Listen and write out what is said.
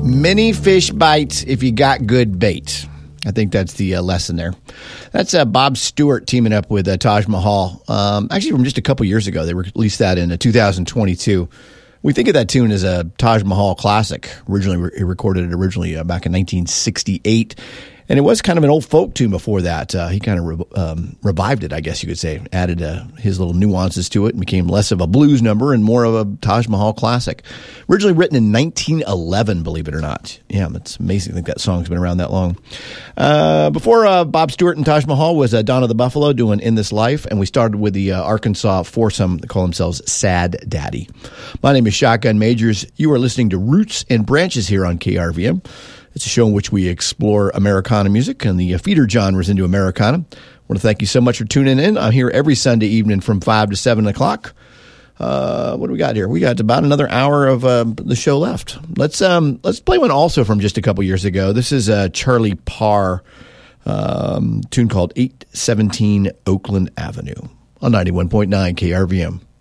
Many fish bite if you got good bait. I think that's the lesson there. That's Bob Stewart teaming up with Taj Mahal. Actually, from just a couple years ago. They released that in 2022. We think of that tune as a Taj Mahal classic. He recorded it originally back in 1968. And it was kind of an old folk tune before that. He kind of revived it, I guess you could say. Added his little nuances to it and became less of a blues number and more of a Taj Mahal classic. Originally written in 1911, believe it or not. Yeah, it's amazing. I think that song's been around that long. Before Bob Stewart and Taj Mahal was Donna the Buffalo doing In This Life. And we started with the Arkansas foursome. They call themselves Sad Daddy. My name is Shotgun Majors. You are listening to Roots and Branches here on KRVM. It's a show in which we explore Americana music and the feeder genres into Americana. I want to thank you so much for tuning in. I'm here every Sunday evening from 5 to 7 o'clock. What do we got here? We got about another hour of the show left. Let's play one also from just a couple years ago. This is Charlie Parr, tune called 817 Oakland Avenue on 91.9 KRVM.